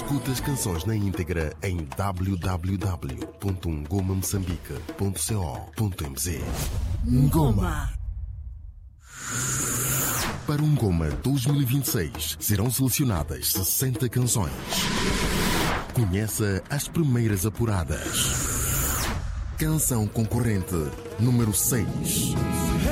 Escuta as canções na íntegra em www.ngomamoçambique.co.mz. Ngoma. Para o Ngoma 2026 serão selecionadas 60 canções. Conheça as primeiras apuradas. Canção concorrente número 6.